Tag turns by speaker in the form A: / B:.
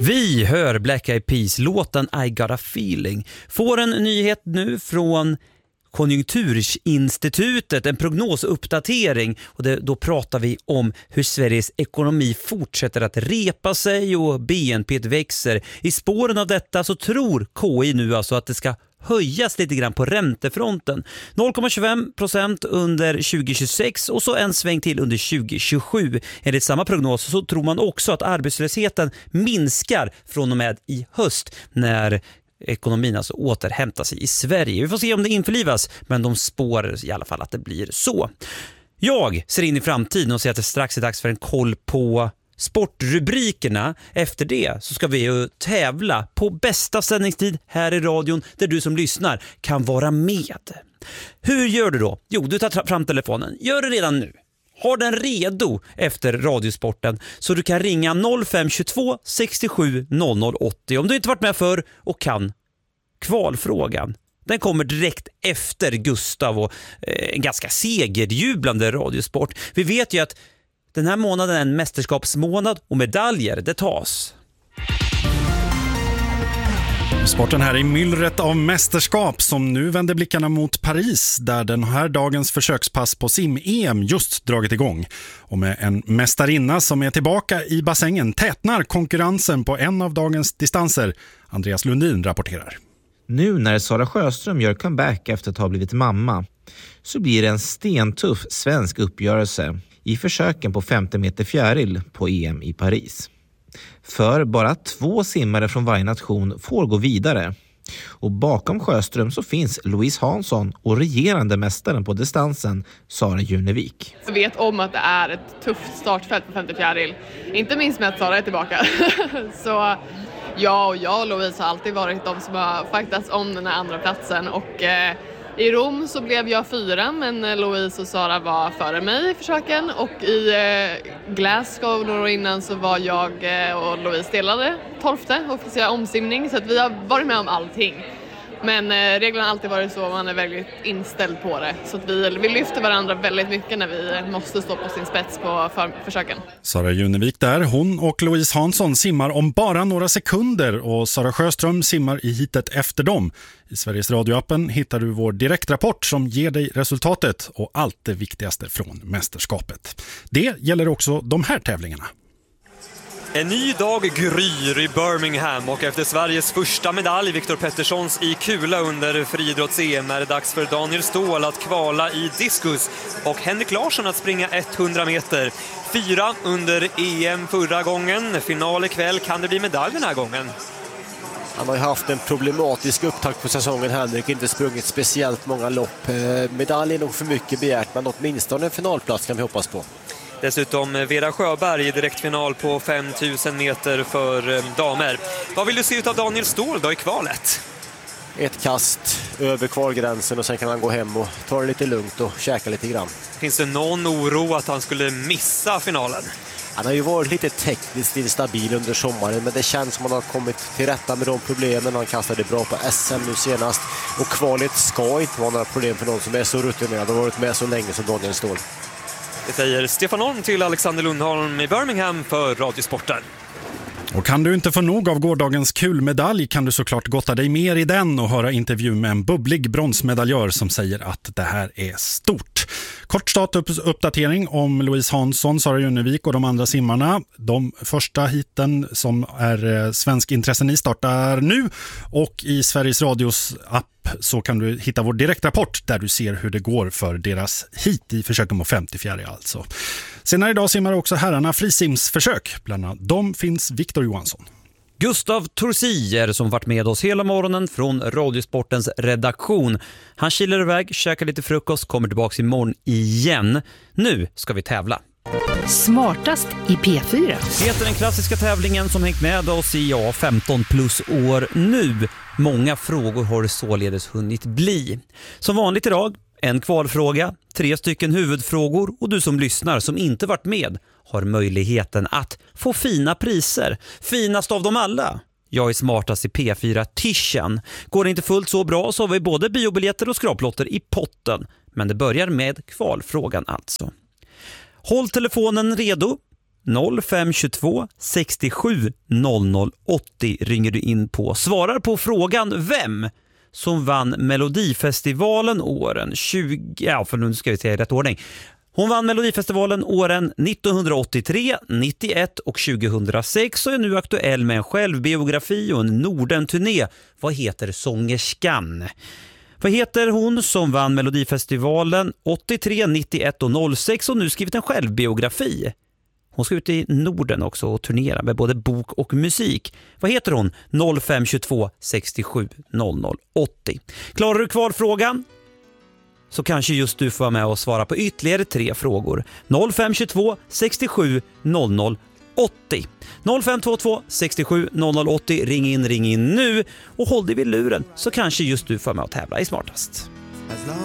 A: Vi hör Black Eyed Peas-låten I Got a Feeling. Får en nyhet nu från Konjunkturinstitutet, en prognosuppdatering, och då pratar vi om hur Sveriges ekonomi fortsätter att repa sig och BNP växer. I spåren av detta så tror KI nu alltså att det ska höjas lite grann på räntefronten. 0,25% under 2026 och så en sväng till under 2027. Enligt samma prognos så tror man också att arbetslösheten minskar från och med i höst när ekonomin alltså återhämtar sig i Sverige. Vi får se om det införlivas, men de spår i alla fall att det blir så. Jag ser in i framtiden och ser att det strax är dags för en koll på sportrubrikerna. Efter det så ska vi ju tävla på bästa sändningstid här i radion där du som lyssnar kan vara med. Hur gör du då? Jo, du tar fram telefonen. Gör det redan nu. Har den redo efter Radiosporten så du kan ringa 0522 67 00 80 om du inte varit med förr och kan kvalfrågan. Den kommer direkt efter Gustav och en ganska segerjublande Radiosport. Vi vet ju att den här månaden är en mästerskapsmånad och medaljer, det tas.
B: Sporten här i myllret av mästerskap som nu vänder blickarna mot Paris där den här dagens försökspass på sim-EM just dragit igång. Och med en mästarinna som är tillbaka i bassängen tätnar konkurrensen på en av dagens distanser. Andreas Lundin rapporterar.
C: Nu när Sara Sjöström gör comeback efter att ha blivit mamma så blir det en stentuff svensk uppgörelse i försöken på 50 meter fjäril på EM i Paris. För bara 2 simmare från varje nation får gå vidare. Och bakom Sjöström så finns Louise Hansson och regerande mästaren på distansen, Sara Junevik.
D: Jag vet om att det är ett tufft startfält på 50 fjäril. Inte minst med att Sara är tillbaka. Så jag och Louise har alltid varit de som har faktats om den här andra platsen. Och i Rom så blev jag 4, men Louise och Sara var före mig i försöken. Och i Glasgow några år innan så var jag och Louise delade 12:e och fick göra omsimning. Så att vi har varit med om allting. Men reglerna har alltid varit så, man är väldigt inställd på det. Så att vi lyfter varandra väldigt mycket när vi måste stå på sin spets på försöken.
B: Sara Junevik där, hon och Louise Hansson simmar om bara några sekunder och Sara Sjöström simmar i hitet efter dem. I Sveriges radioappen hittar du vår direktrapport som ger dig resultatet och allt det viktigaste från mästerskapet. Det gäller också de här tävlingarna.
E: En ny dag gryr i Birmingham och efter Sveriges första medalj, Viktor Petterssons i kula under friidrotts-EM, är det dags för Daniel Ståhl att kvala i diskus och Henrik Larsson att springa 100 meter. 4 under EM förra gången. Final ikväll, kan det bli medalj den här gången?
F: Han har ju haft en problematisk upptakt på säsongen, Henrik, inte sprungit speciellt många lopp. Medalj är nog för mycket begärt, men åtminstone en finalplats kan vi hoppas på.
E: Dessutom Vera Sjöberg i direktfinal på 5000 meter för damer. Vad vill du se ut av Daniel Ståhl då i kvalet?
F: Ett kast över kvalgränsen och sen kan han gå hem och ta det lite lugnt och käka lite grann.
E: Finns det någon oro att han skulle missa finalen?
F: Han har ju varit lite tekniskt instabil under sommaren, men det känns som att han har kommit till rätta med de problemen. Han kastade bra på SM nu senast och kvalet ska inte vara några problem för någon som är så rutinerad och har varit med så länge som Daniel Ståhl.
E: Det säger Stefan Holm till Alexander Lundholm i Birmingham för Radiosporten.
B: Och kan du inte få nog av gårdagens kulmedalj kan du såklart gotta dig mer i den och höra intervju med en bubblig bronsmedaljör som säger att det här är stort. Kort statusuppdatering om Louise Hansson, Sara Junevik och de andra simmarna. De första hiten som är svensk intressen i startar nu och i Sveriges Radios app så kan du hitta vår direktrapport där du ser hur det går för deras hit i försöken på 50 fjäril alltså. Senare idag simmar också herrarna frisimsförsök. Bland dem finns Viktor Johansson.
A: Gustav Torsier som varit med oss hela morgonen från Radiosportens redaktion. Han kilar iväg, käkar lite frukost, kommer tillbaka imorgon igen. Nu ska vi tävla.
G: Smartast i P4
A: heter den klassiska tävlingen som hängt med oss i 15 plus år nu. Många frågor har det således hunnit bli. Som vanligt idag, en kvalfråga, 3 stycken huvudfrågor och du som lyssnar som inte varit med har möjligheten att få fina priser. Finast av dem alla. Jag är smartast i P4-tischen. Går det inte fullt så bra så har vi både biobiljetter och skraplotter i potten. Men det börjar med kvalfrågan alltså. Håll telefonen redo. 0522 67 00 80 ringer du in på. Svarar på frågan vem som vann Melodifestivalen åren nu ska vi säga i rätt ordning. Hon vann Melodifestivalen åren 1983, 91 och 2006 och är nu aktuell med en självbiografi och en Norden-turné. Vad heter sångerskan? Vad heter hon som vann Melodifestivalen 83, 91 och 06 och nu skrivit en självbiografi? Hon ska ut i Norden också och turnera med både bok och musik. Vad heter hon? 0522 67 00 80. Klarar du kvar frågan? Så kanske just du får vara med och svara på ytterligare 3 frågor. 0522 67 00 80. 0522 67 00 80. Ring in nu och håll dig vid luren så kanske just du får vara med och tävla i Smartast.